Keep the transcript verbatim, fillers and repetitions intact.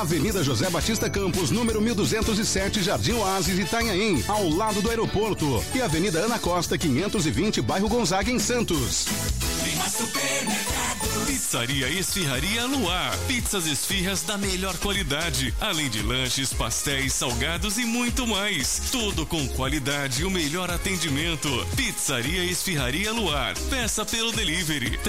Avenida José Batista Campos, número mil duzentos e sete, Jardim Oásis, Itanhaém, ao lado do aeroporto. E Avenida Ana Costa, quinhentos e vinte, bairro Gonzaga, em Santos. Pizzaria Esfirraria Luar. Pizzas esfirras da melhor qualidade, além de lanches, pastéis, salgados e muito mais. Tudo com qualidade e o melhor atendimento. Pizzaria Esfirraria Luar. Peça pelo delivery.